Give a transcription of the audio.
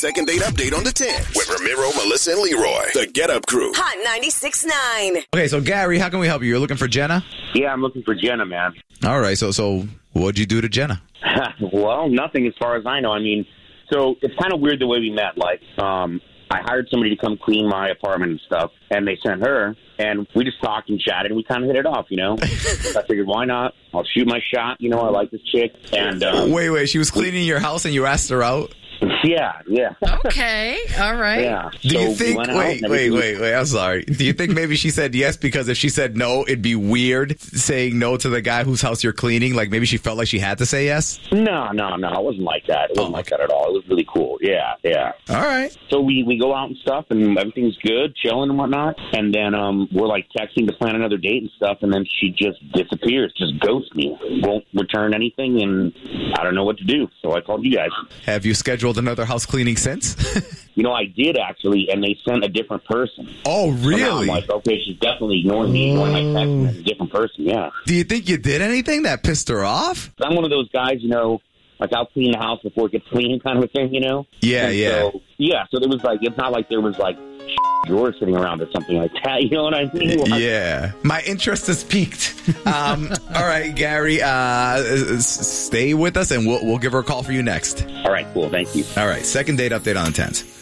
Second date update on the 10th with Ramiro, Melissa, and Leroy. The Get Up Crew. Hot 96.9. Okay, so Gary, how can we help you? You're looking for Jenna? Yeah, I'm looking for Jenna, man. All right, so what'd you do to Jenna? Well, nothing as far as I know. I mean, so it's kind of weird the way we met. Like, I hired somebody to come clean my apartment and stuff, and they sent her, and we just talked and chatted, and we kind of hit it off, you know? I figured, why not? I'll shoot my shot. You know, I like this chick. And Wait, she was cleaning your house and you asked her out? Yeah. Okay, all right. Yeah. Do you think, wait, I'm sorry. Do you think maybe she said yes because if she said no, it'd be weird saying no to the guy whose house you're cleaning? Like maybe she felt like she had to say yes? No. It wasn't like that. It wasn't like that at all. It was really cool. Yeah. All right. So we go out and stuff, and everything's good, chilling and whatnot. And then we're like texting to plan another date and stuff, and then she just disappears, just ghosts me, won't return anything, and I don't know what to do. So I called you guys. Have you scheduled another house cleaning since? You know, I did actually, and they sent a different person. Oh, really? So now I'm like, okay, she's definitely ignoring me, ignoring my text, and it's a different person, yeah. Do you think you did anything that pissed her off? I'm one of those guys, you know, like I'll clean the house before it gets clean kind of a thing, you know? Yeah. So there was like, it's not like there was like drawers sitting around or something like that, you know what I mean? Like, yeah. My interest is piqued. All right, Gary, stay with us and we'll give her a call for you next. All right, cool. Thank you. All right, second date update on the 10th.